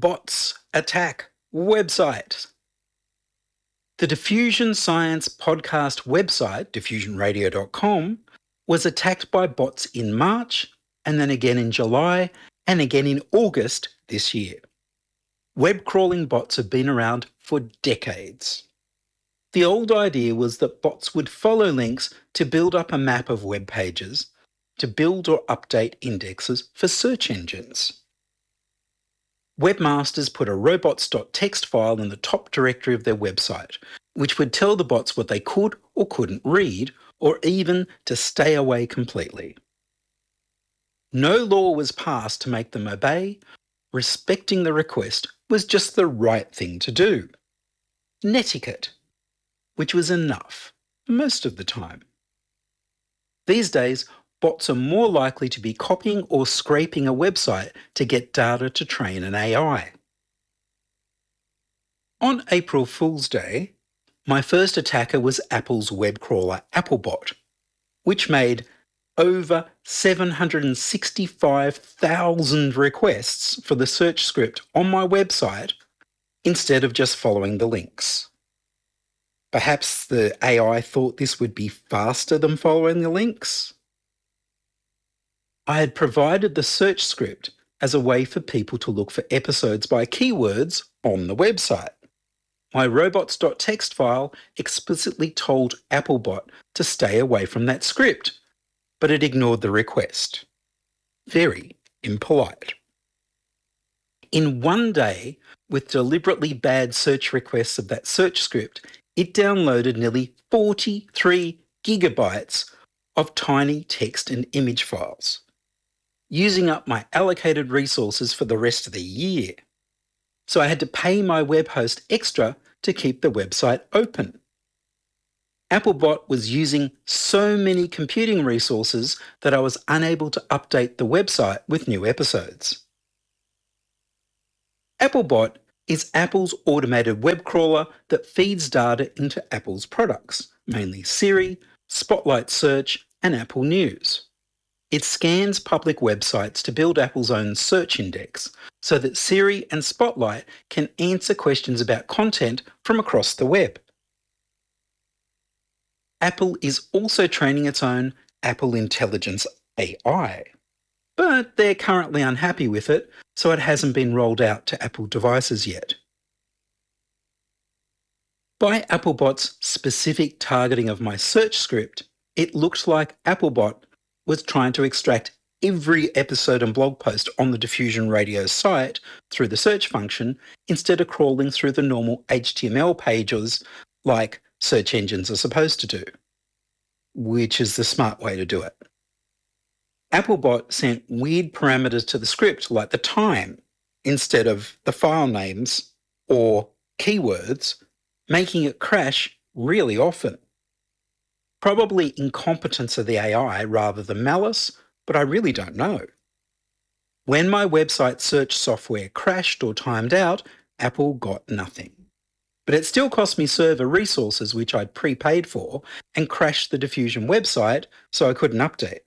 Bots attack websites. The Diffusion Science podcast website, diffusionradio.com, was attacked by bots in March, and then again in July, and again in August this year. Web crawling bots have been around for decades. The old idea was that bots would follow links to build up a map of web pages, to build or update indexes for search engines. Webmasters put a robots.txt file in the top directory of their website, which would tell the bots what they could or couldn't read, or even to stay away completely. No law was passed to make them obey. Respecting the request was just the right thing to do. Netiquette, which was enough most of the time. These days, bots are more likely to be copying or scraping a website to get data to train an AI. On April Fool's Day, my first attacker was Apple's web crawler Applebot, which made over 765,000 requests for the search script on my website instead of just following the links. Perhaps the AI thought this would be faster than following the links? I had provided the search script as a way for people to look for episodes by keywords on the website. My robots.txt file explicitly told Applebot to stay away from that script, but it ignored the request. Very impolite. In one day, with deliberately bad search requests of that search script, it downloaded nearly 43 gigabytes of tiny text and image files, using up my allocated resources for the rest of the year. So I had to pay my web host extra to keep the website open. Applebot was using so many computing resources that I was unable to update the website with new episodes. Applebot is Apple's automated web crawler that feeds data into Apple's products, mainly Siri, Spotlight Search, and Apple News. It scans public websites to build Apple's own search index so that Siri and Spotlight can answer questions about content from across the web. Apple is also training its own Apple Intelligence AI, but they're currently unhappy with it, so it hasn't been rolled out to Apple devices yet. By Applebot's specific targeting of my search script, it looked like Applebot was trying to extract every episode and blog post on the Diffusion Radio site through the search function instead of crawling through the normal HTML pages like search engines are supposed to do, which is the smart way to do it. Applebot sent weird parameters to the script like the time instead of the file names or keywords, making it crash really often. Probably incompetence of the AI rather than malice, but I really don't know. When my website search software crashed or timed out, Apple got nothing. But it still cost me server resources which I'd prepaid for and crashed the Diffusion website so I couldn't update.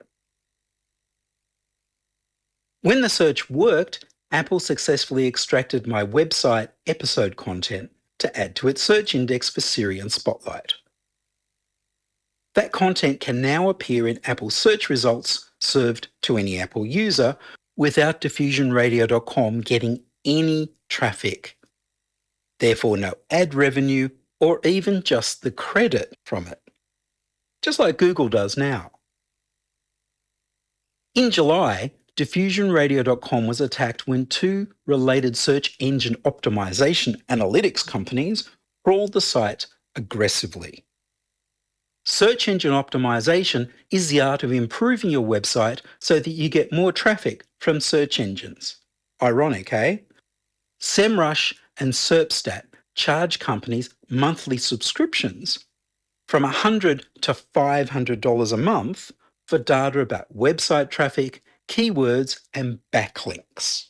When the search worked, Apple successfully extracted my website episode content to add to its search index for Siri and Spotlight. That content can now appear in Apple search results served to any Apple user without diffusionradio.com getting any traffic. Therefore, no ad revenue or even just the credit from it. Just like Google does now. In July, diffusionradio.com was attacked when two related search engine optimization analytics companies crawled the site aggressively. Search engine optimization is the art of improving your website so that you get more traffic from search engines. Ironic, eh? SEMrush and SERPstat charge companies monthly subscriptions from $100 to $500 a month for data about website traffic, keywords, and backlinks.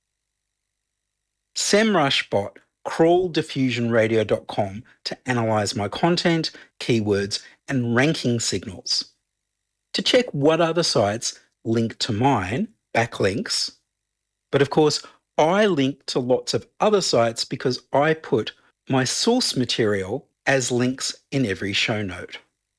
SEMrushBot crawled diffusionradio.com to analyse my content, keywords, and ranking signals to check what other sites link to mine, backlinks, but of course I link to lots of other sites because I put my source material as links in every show note.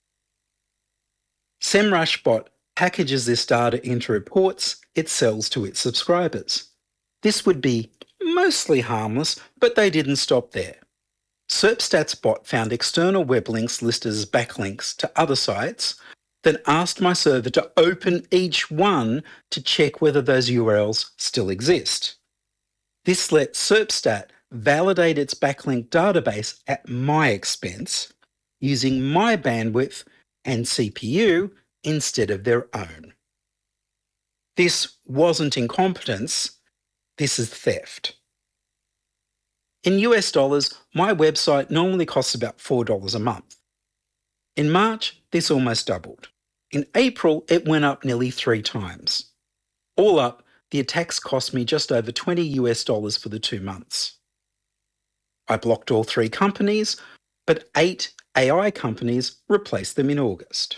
SEMrushBot packages this data into reports it sells to its subscribers. This would be mostly harmless, but they didn't stop there. SERPStatsBot found external web links listed as backlinks to other sites, then asked my server to open each one to check whether those URLs still exist. This lets SERPstat validate its backlink database at my expense, using my bandwidth and CPU instead of their own. This wasn't incompetence, this is theft. In US dollars, my website normally costs about $4 a month. In March, this almost doubled. In April, it went up nearly 3 times. All up, the attacks cost me just over $20 for the 2 months. I blocked all 3 companies, but 8 AI companies replaced them in August.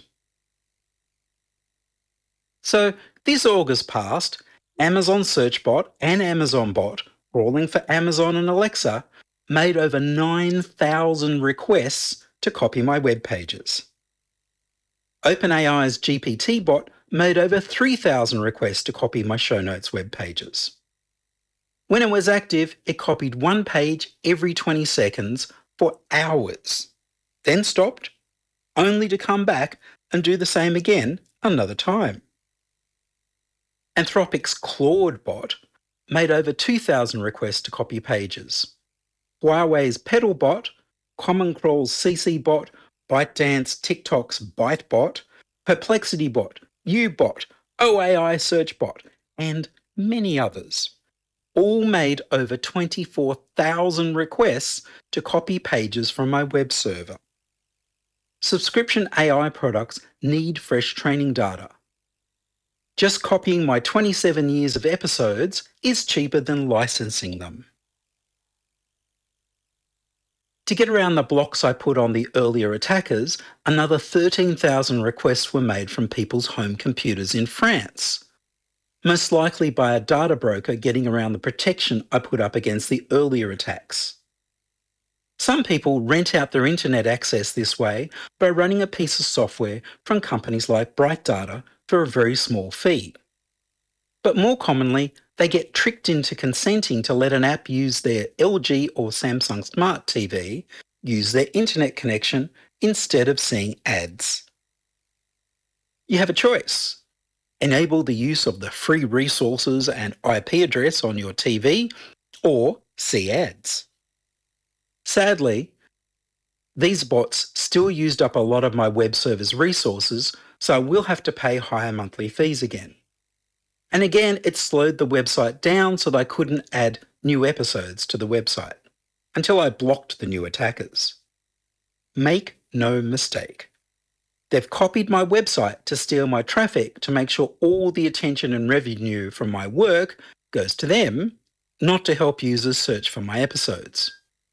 So this August past, Amazon SearchBot and AmazonBot, crawling for Amazon and Alexa, made over 9,000 requests to copy my web pages. OpenAI's GPT-bot made over 3,000 requests to copy my show notes web pages. When it was active, it copied one page every 20 seconds for hours, then stopped, only to come back and do the same again another time. Anthropic's Claude bot made over 2,000 requests to copy pages. Huawei's Pedalbot, Common Crawl's CC-bot, ByteDance TikTok's ByteBot, PerplexityBot, UBot, OAI SearchBot, and many others all made over 24,000 requests to copy pages from my web server. Subscription AI products need fresh training data. Just copying my 27 years of episodes is cheaper than licensing them. To get around the blocks I put on the earlier attackers, another 13,000 requests were made from people's home computers in France, most likely by a data broker getting around the protection I put up against the earlier attacks. Some people rent out their internet access this way by running a piece of software from companies like BrightData for a very small fee. But more commonly, they get tricked into consenting to let an app use their LG or Samsung Smart TV use their internet connection instead of seeing ads. You have a choice. Enable the use of the free resources and IP address on your TV, or see ads. Sadly, these bots still used up a lot of my web server's resources, so I will have to pay higher monthly fees again. And again, it slowed the website down so that I couldn't add new episodes to the website, until I blocked the new attackers. Make no mistake. They've copied my website to steal my traffic to make sure all the attention and revenue from my work goes to them, not to help users search for my episodes.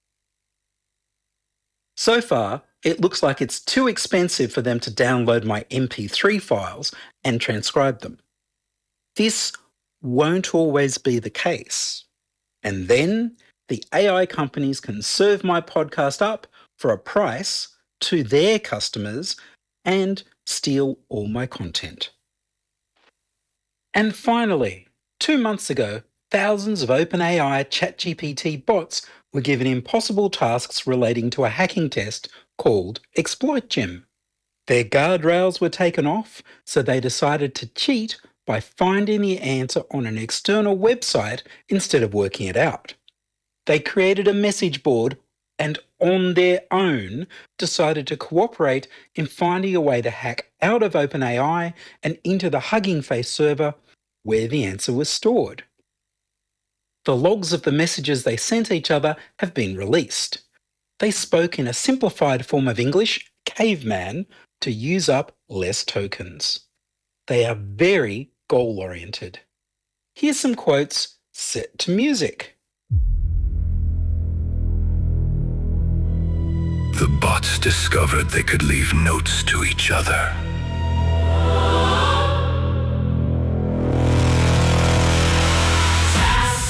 So far, it looks like it's too expensive for them to download my MP3 files and transcribe them. This won't always be the case. And then the AI companies can serve my podcast up for a price to their customers and steal all my content. And finally, 2 months ago, thousands of OpenAI ChatGPT bots were given impossible tasks relating to a hacking test called ExploitGem. Their guardrails were taken off, so they decided to cheat by finding the answer on an external website instead of working it out. They created a message board and on their own decided to cooperate in finding a way to hack out of OpenAI and into the Hugging Face server where the answer was stored. The logs of the messages they sent each other have been released. They spoke in a simplified form of English, caveman, to use up less tokens. They are very goal-oriented. Here's some quotes set to music. The bots discovered they could leave notes to each other.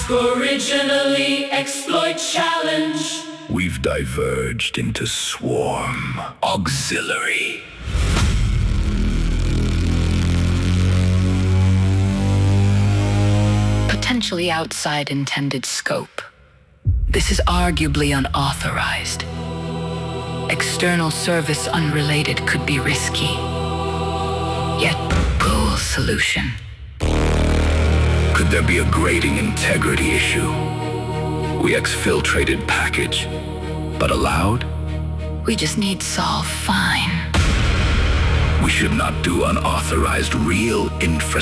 Ask originally, exploit challenge. We've diverged into Swarm Auxiliary. Potentially outside intended scope. This is arguably unauthorized. External service unrelated could be risky. Yet, pool solution. Could there be a grading integrity issue? We exfiltrated package, but allowed? We just need solve fine. We should not do unauthorized real infrastructure.